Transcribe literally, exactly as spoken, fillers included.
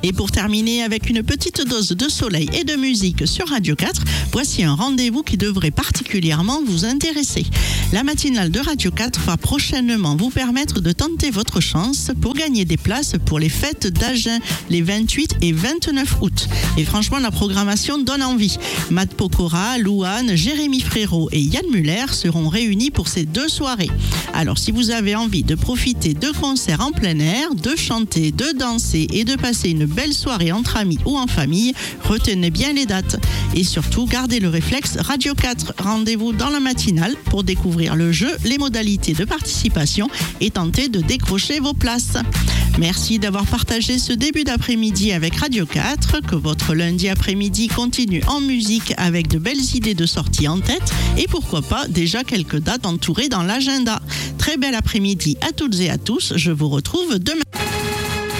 Et pour terminer avec une petite dose de soleil et de musique sur Radio quatre, voici un rendez-vous qui devrait particulièrement vous intéresser. La matinale de Radio quatre va prochainement vous permettre de tenter votre chance pour gagner des places pour les fêtes d'Agen les vingt-huit et vingt-neuf août. Et franchement, la programmation donne envie. Matt Pokora, Louane, Jérémy Frérot et Yann Muller seront réunis pour ces deux soirées. Alors, si vous avez envie de profiter de concerts en plein air, de chanter, de danser et de passer une belle soirée entre amis ou en famille, retenez bien les dates. Et surtout, gardez le réflexe Radio quatre. Rendez-vous dans la matinale pour découvrir le jeu, les modalités de participation et tenter de décrocher vos places. Merci d'avoir partagé ce début d'après-midi avec Radio quatre. Que votre lundi après-midi continue en musique avec de belles idées de sortie en tête et pourquoi pas déjà quelques dates entourées dans l'agenda. Très bel après-midi à toutes et à tous. Je vous retrouve demain.